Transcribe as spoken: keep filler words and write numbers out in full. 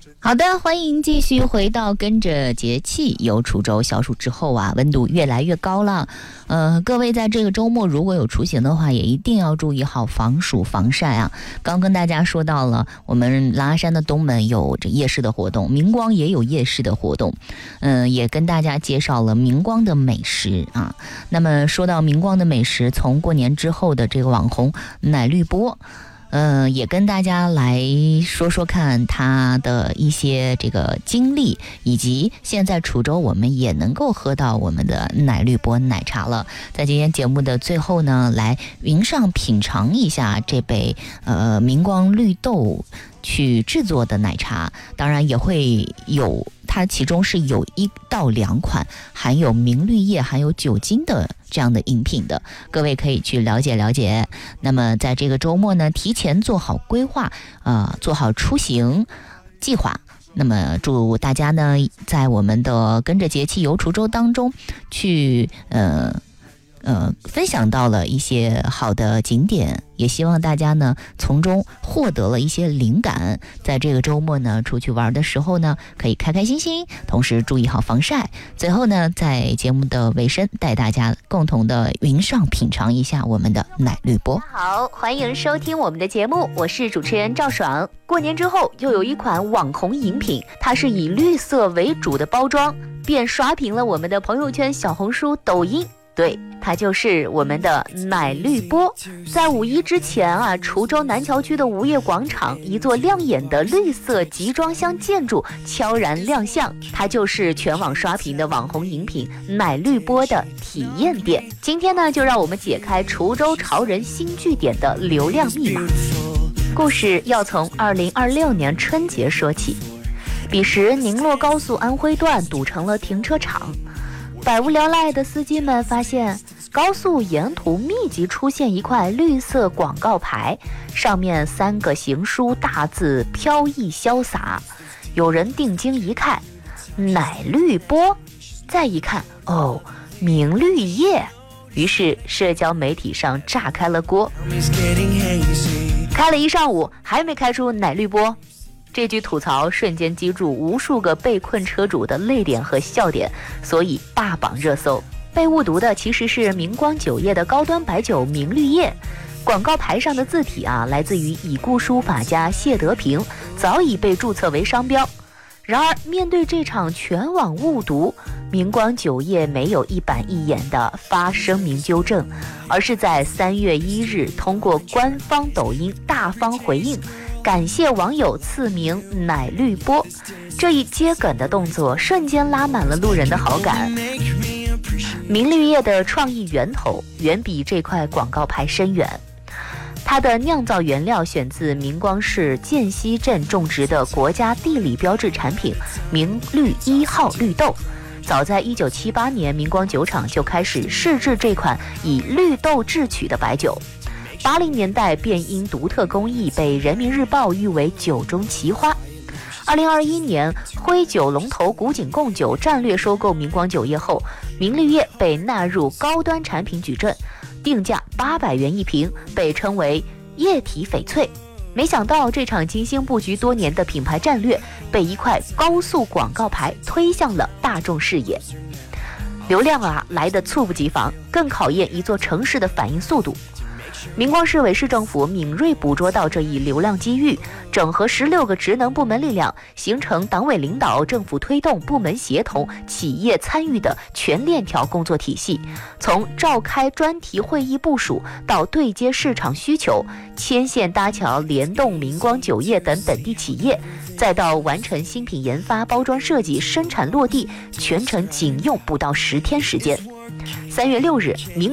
好的，欢迎继续回到跟着节气游滁州。小暑之后啊，温度越来越高了。呃，各位在这个周末如果有出行的话，也一定要注意好防暑防晒啊。刚跟大家说到了，我们拉山的东门有这夜市的活动，明光也有夜市的活动。嗯、呃，也跟大家介绍了明光的美食啊。那么说到明光的美食，从过年之后的这个网红奶绿波。嗯、呃，也跟大家来说说看他的一些这个经历，以及现在滁州我们也能够喝到我们的奶绿波奶茶了。在今天节目的最后呢，来云上品尝一下这杯呃明光绿豆去制作的奶茶，当然也会有它其中是有一到两款含有明绿叶、含有酒精的这样的饮品的，各位可以去了解了解。那么在这个周末呢，提前做好规划，呃，做好出行计划。那么祝大家呢，在我们的跟着节气游滁州当中去呃。呃，分享到了一些好的景点，也希望大家呢从中获得了一些灵感，在这个周末呢出去玩的时候呢，可以开开心心，同时注意好防晒。最后呢，在节目的尾声，带大家共同的云上品尝一下我们的奶绿波。 好，欢迎收听我们的节目，我是主持人赵爽。过年之后又有一款网红饮品，它是以绿色为主的包装，便刷屏了我们的朋友圈、小红书、抖音。对，它就是我们的奶绿波。在五一之前啊，滁州南桥区的吴业广场，一座亮眼的绿色集装箱建筑悄然亮相，它就是全网刷屏的网红饮品奶绿波的体验店。今天呢，就让我们解开滁州潮人新据点的流量密码。故事要从二零二六年春节说起。彼时宁洛高速安徽段堵成了停车场，百无聊赖的司机们发现，高速沿途密集出现一块绿色广告牌，上面三个行书大字飘逸潇洒。有人定睛一看，奶绿波，再一看，哦，明绿叶。于是社交媒体上炸开了锅，开了一上午还没开出奶绿波。这句吐槽瞬间击中无数个被困车主的泪点和笑点，所以霸榜热搜。被误读的其实是明光酒业的高端白酒明绿叶，广告牌上的字体啊，来自于已故书法家谢德平，早已被注册为商标。然而面对这场全网误读，明光酒业没有一板一眼的发声明纠正，而是在三月一日通过官方抖音大方回应，感谢网友赐名奶绿波。这一接梗的动作瞬间拉满了路人的好感。明绿叶的创意源头远比这块广告牌深远，它的酿造原料选自明光市涧西镇种植的国家地理标志产品明绿一号绿豆。早在一九七八年，明光酒厂就开始试制这款以绿豆制曲的白酒。八零年代便因独特工艺被人民日报誉为酒中奇花。二零二一年，徽酒龙头古井贡酒战略收购明光酒业后，明绿叶被纳入高端产品矩阵，定价八百元一瓶，被称为液体翡翠。没想到这场精心布局多年的品牌战略，被一块高速广告牌推向了大众视野。流量啊，来得猝不及防，更考验一座城市的反应速度。明光市委市政府敏锐捕捉到这一流量机遇，整合十六个职能部门力量，形成党委领导、政府推动、部门协同、企业参与的全链条工作体系。从召开专题会议部署到对接市场需求，牵线搭桥联动明光酒业等本地企业，再到完成新品研发、包装设计、生产落地，全程仅用不到十天时间。三月六日，明